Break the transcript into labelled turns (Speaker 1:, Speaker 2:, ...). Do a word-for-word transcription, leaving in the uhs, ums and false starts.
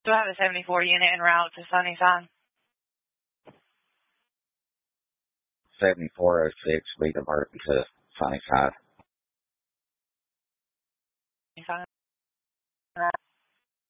Speaker 1: Do I have a seventy-four unit en route to Sunnyside?
Speaker 2: seventy-four oh six, lead diverting to Sunnyside.
Speaker 1: Sunnyside.